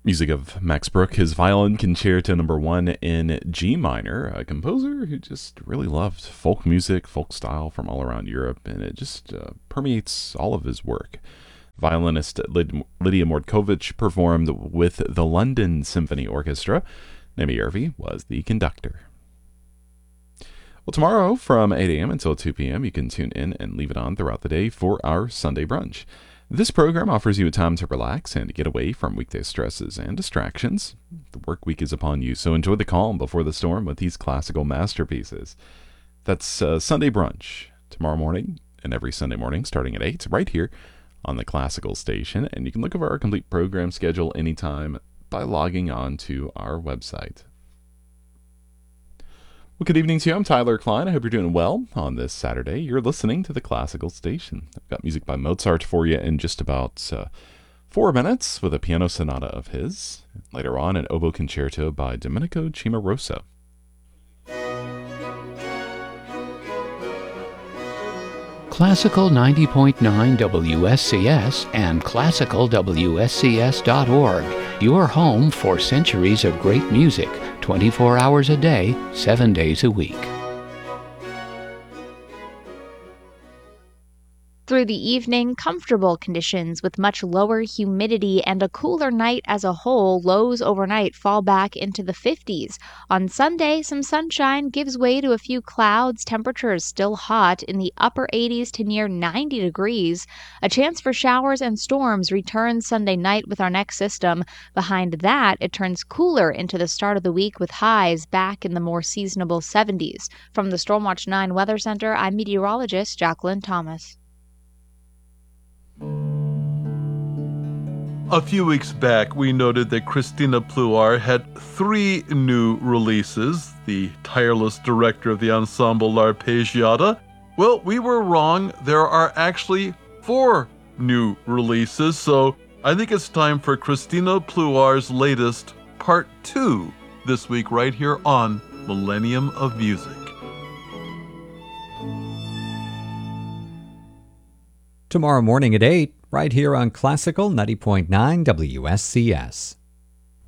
Music of Max Bruch, his violin concerto number 1 in G minor, a composer who just really loved folk music, folk style from all around Europe, and it just permeates all of his work. Violinist Lydia Mordkovich performed with the London Symphony Orchestra. Naomi Yervi was the conductor. Well, tomorrow from 8 a.m. until 2 p.m., you can tune in and leave it on throughout the day for our Sunday brunch. This program offers you a time to relax and to get away from weekday stresses and distractions. The work week is upon you, so enjoy the calm before the storm with these classical masterpieces. That's Sunday brunch tomorrow morning and every Sunday morning starting at 8 right here on the Classical Station. And you can look over our complete program schedule anytime by logging on to our website. Well, good evening to you. I'm Tyler Klein. I hope you're doing well on this Saturday. You're listening to the Classical Station. I've got music by Mozart for you in just about 4 minutes with a piano sonata of his. Later on, an oboe concerto by Domenico Cimarosa. Classical 90.9 WSCS and classicalwscs.org. Your home for centuries of great music, 24 hours a day, 7 days a week. Through the evening, comfortable conditions with much lower humidity and a cooler night as a whole. Lows overnight fall back into the 50s. On Sunday, some sunshine gives way to a few clouds. Temperatures still hot in the upper 80s to near 90 degrees. A chance for showers and storms returns Sunday night with our next system. Behind that, it turns cooler into the start of the week with highs back in the more seasonable 70s. From the Stormwatch 9 Weather Center, I'm meteorologist Jacqueline Thomas. A few weeks back, we noted that Christina Pluar had 3 new releases, the tireless director of the ensemble L'Arpeggiata. Well, we were wrong. There are actually 4 new releases, so I think it's time for Christina Pluar's latest, Part 2, this week right here on Millennium of Music. Tomorrow morning at 8, right here on Classical 90.9 WSCS.